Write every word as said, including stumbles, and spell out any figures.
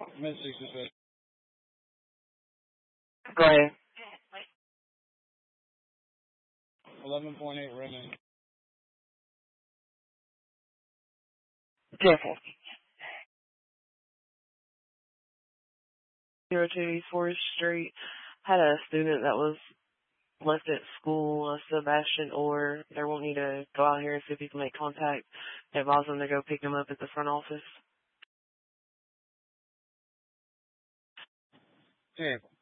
Mid sixty-six. Go ahead. eleven point eight Raymond. Careful. zero two East Forest Street. Had a student that was left at school, uh, Sebastian Orr. They want you to go out here and see if you can make contact. Advise them to go pick him up at the front office. Ten.